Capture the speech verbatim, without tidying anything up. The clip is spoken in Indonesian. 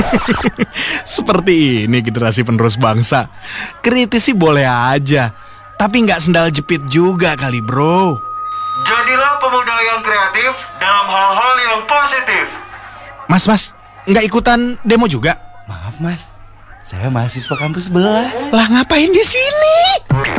Seperti ini generasi penerus bangsa. Kritis sih boleh aja, tapi nggak sendal jepit juga kali bro. Jadilah pemuda yang kreatif dalam hal-hal yang positif. Mas, mas, nggak ikutan demo juga? Maaf mas, saya mahasiswa kampus sebelah. Lah ngapain di sini?